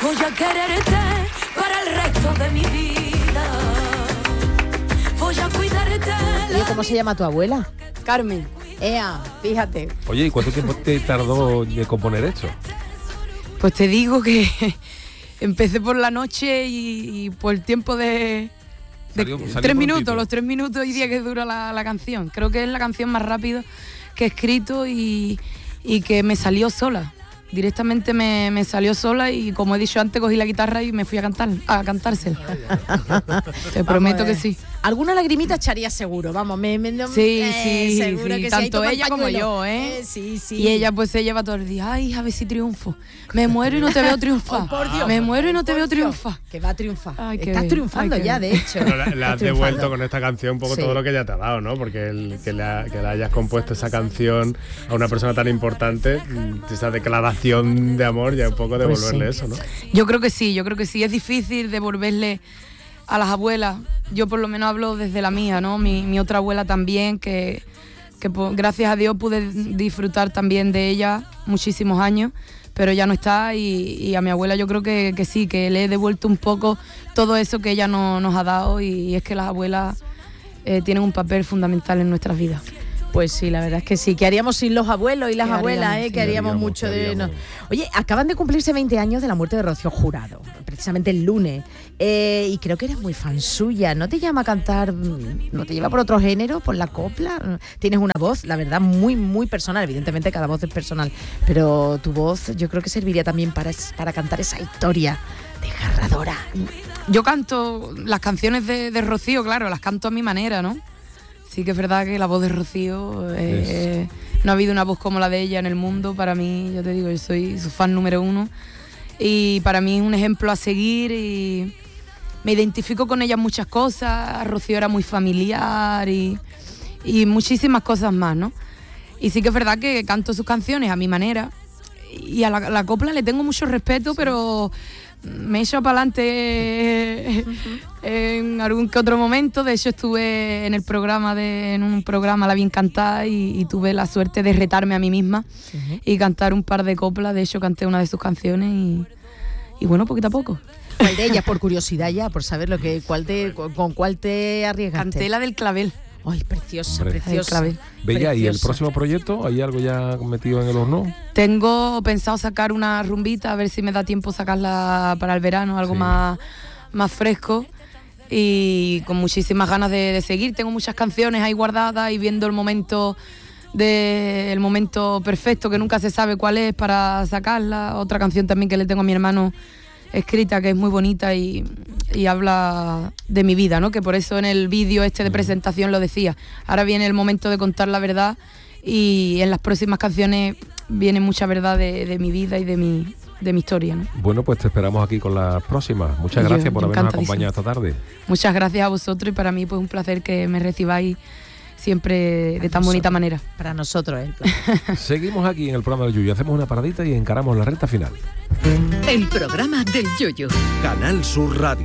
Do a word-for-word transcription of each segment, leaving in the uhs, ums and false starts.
Voy a quererte para el resto de mi vida. Voy a cuidarte. Oye, ¿cómo se llama tu abuela? Carmen. Ea, fíjate. Oye, ¿y cuánto tiempo te tardó de componer esto? Pues te digo que empecé por la noche y, y por el tiempo de, de Salió- salió tres prontito. minutos, los tres minutos y diez que dura la, la canción. Creo que es la canción más rápida que he escrito y, y que me salió sola. Directamente me, me salió sola y, como he dicho antes, cogí la guitarra y me fui a cantar, a cantársela. Te prometo que sí. Alguna lagrimita echaría seguro, vamos. Me, me, no, Sí, eh, sí, seguro sí. que sí. Ahí Tanto toma el ella como pañuelo. yo, ¿eh? Eh, sí, sí. Y ella pues se lleva todo el día, ay, a ver si triunfo. Me muero y no te veo triunfar. Ay, por Dios. Me muero y no Ay, te por veo Dios. triunfar. Que va a triunfar. Ay, qué Estás bien. triunfando Ay, qué ya, bien. de hecho. Pero la, la has Estás devuelto triunfando. con esta canción un poco Sí. todo lo que ya te ha dado, ¿no? Porque el que, la, que le hayas compuesto esa canción a una persona tan importante, mm, esa declaración de amor, ya un poco Pues devolverle sí. eso, ¿no? Yo creo que sí, yo creo que sí. Es difícil devolverle a las abuelas. Yo por lo menos hablo desde la mía, ¿no? Mi, mi otra abuela también, que, que pues, gracias a Dios pude disfrutar también de ella muchísimos años, pero ya no está y, y a mi abuela yo creo que, que sí, que le he devuelto un poco todo eso que ella no, nos ha dado y, y es que las abuelas eh, tienen un papel fundamental en nuestras vidas. Pues sí, la verdad es que sí. ¿Qué haríamos sin los abuelos y las ¿Qué abuelas? haríamos? ¿eh? Sí. Que haríamos ¿Qué haríamos? mucho ¿Qué de... haríamos? no. Oye, acaban de cumplirse veinte años de la muerte de Rocío Jurado, precisamente el lunes. Eh, y creo que eres muy fan suya. ¿No te llama a cantar, mm, no te lleva por otro género, por la copla? Tienes una voz, la verdad, muy, muy personal. Evidentemente cada voz es personal, pero tu voz yo creo que serviría también para, es- para cantar esa historia desgarradora. Yo canto las canciones de, de Rocío, claro, las canto a mi manera, ¿no? Sí que es verdad que la voz de Rocío, eh, no ha habido una voz como la de ella en el mundo. Para mí, yo te digo, yo soy su fan número uno. Y para mí es un ejemplo a seguir y me identifico con ella en muchas cosas. Rocío era muy familiar y, y muchísimas cosas más, ¿no? Y sí que es verdad que canto sus canciones a mi manera. Y a la, la copla le tengo mucho respeto, pero me he echado para adelante en algún que otro momento. De hecho, estuve en el programa de, en un programa La Bien Cantada y, y tuve la suerte de retarme a mí misma Uh-huh. y cantar un par de coplas. De hecho, canté una de sus canciones y, y bueno, poquito a poco. ¿Cuál de ellas? Por curiosidad ya, por saber lo que, cuál te, con, con cuál te arriesgaste. Canté la del clavel. Ay, preciosa, Hombre. preciosa. Clavel. Bella, ¿y el Preciosa. próximo proyecto? ¿Hay algo ya metido en el horno? Tengo pensado sacar una rumbita, a ver si me da tiempo sacarla para el verano, algo Sí. más, más fresco. Y con muchísimas ganas de, de seguir. Tengo muchas canciones ahí guardadas y viendo el momento de, el momento perfecto, que nunca se sabe cuál es, para sacarla. Otra canción también que le tengo a mi hermano escrita, que es muy bonita y, y habla de mi vida, ¿no? Que por eso en el vídeo este de presentación lo decía. Ahora viene el momento de contar la verdad y en las próximas canciones viene mucha verdad de, de mi vida y de mi, de mi historia, ¿no? Bueno, pues te esperamos aquí con las próximas. Muchas Yo- gracias por yo habernos encantadísima. acompañado esta tarde. Muchas gracias a vosotros y para mí pues un placer que me recibáis siempre de tan bonita manera. Para nosotros, el plan. Seguimos aquí en el programa del Yuyu. Hacemos una paradita y encaramos la recta final. El programa del Yoyo. Canal Sur Radio.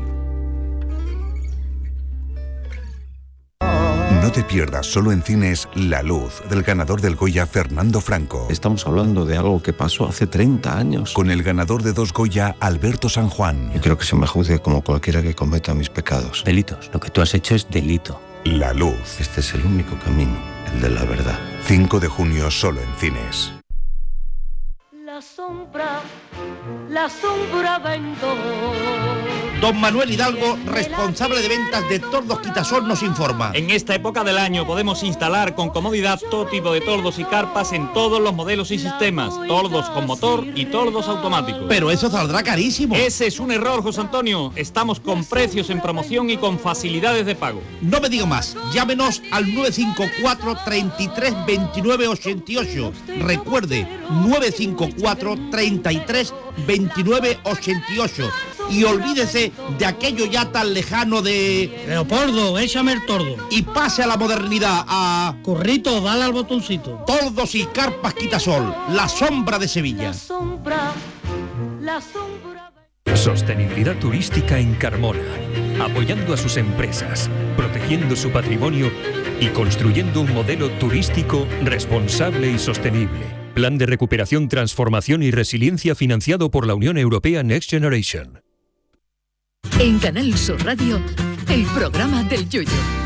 No te pierdas solo en cines La Luz, del ganador del Goya Fernando Franco. Estamos hablando de algo que pasó hace treinta años. Con el ganador de dos Goya, Alberto San Juan. Y creo que se me juzgue como cualquiera que cometa mis pecados. Delitos. Lo que tú has hecho es delito. La Luz. Este es el único camino, el de la verdad. cinco de junio solo en cines. La sombra, la sombra vendo. Don Manuel Hidalgo, responsable de ventas de Tordos Quitasol, nos informa. En esta época del año podemos instalar con comodidad todo tipo de tordos y carpas en todos los modelos y sistemas, tordos con motor y tordos automáticos. Pero eso saldrá carísimo. Ese es un error, José Antonio. Estamos con precios en promoción y con facilidades de pago. No me diga más, llámenos al nueve cinco cuatro, treinta y tres, veintinueve, ochenta y ocho. Recuerde, nueve cinco cuatro, treinta y tres, veintinueve, ochenta y ocho. Y olvídese de aquello ya tan lejano de... Leopoldo, échame el tordo. Y pase a la modernidad, a... Corrito, dale al botoncito. Tordos y carpas Quitasol, la sombra de Sevilla. La sombra, la sombra. Sostenibilidad turística en Carmona, apoyando a sus empresas, protegiendo su patrimonio y construyendo un modelo turístico responsable y sostenible. Plan de recuperación, transformación y resiliencia financiado por la Unión Europea Next Generation. En Canal Sur Radio, el programa del Yoyo.